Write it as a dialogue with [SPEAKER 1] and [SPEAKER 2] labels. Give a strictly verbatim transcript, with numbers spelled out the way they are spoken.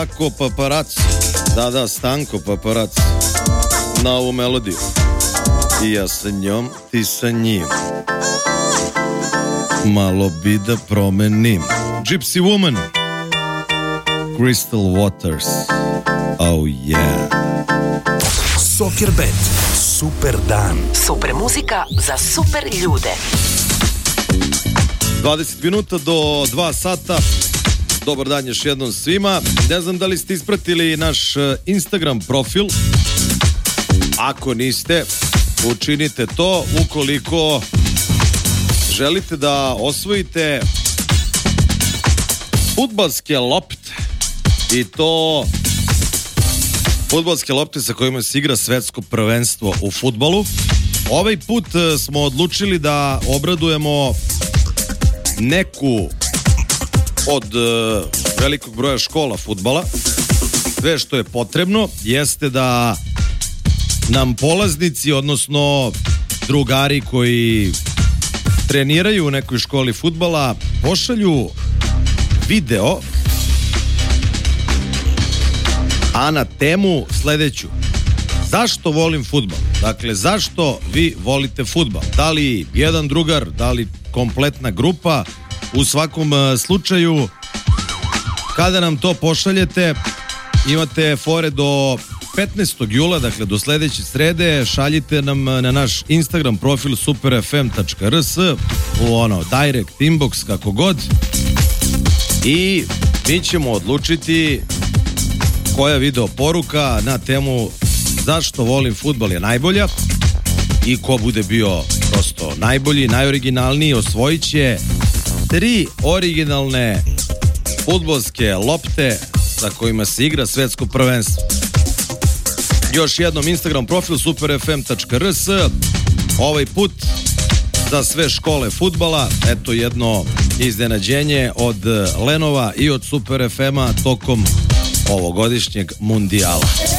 [SPEAKER 1] Stanko Paparac. Da, da, Stanko Paparac. Na ovu melodiju. I ja sa njom, ti sa njim. Malo bi da promenim. Gypsy Woman. Crystal Waters. Oh yeah.
[SPEAKER 2] Soccerbet. Super dan.
[SPEAKER 3] Super muzika za super ljude.
[SPEAKER 1] dvadeset minuta do dva sata. Dobar dan još jednom svima. Ne znam da li ste ispratili naš Instagram profil. Ako niste, učinite to. Ukoliko želite da osvojite fudbalske lopte, i to fudbalske lopte sa kojima se igra svetsko prvenstvo u fudbalu. Ovaj put smo odlučili da obradujemo neku od uh, velikog broja škola fudbala. Sve što je potrebno jeste da nam polaznici, odnosno drugari koji treniraju u nekoj školi fudbala, pošalju video, a na temu sledeću: zašto volim fudbal? Dakle, zašto vi volite fudbal? Da li jedan drugar, da li kompletna grupa? U svakom slučaju, kada nam to pošaljete, imate fore do petnaestog jula, dakle do sledeće srede. Šaljite nam na naš Instagram profil super f m tačka r s, u ono direct inbox, kako god, i mi ćemo odlučiti koja video poruka na temu zašto volim fudbal je najbolja, i ko bude bio prosto najbolji, najoriginalniji, osvojit će tri originalne fudbalske lopte sa kojima se igra svetsko prvenstvo. Još jednom Instagram profil super f m tačka r s. Ovaj put za sve škole fudbala. Eto jedno iznenađenje od Lenova i od Super ef ema tokom ovogodišnjeg mundijala.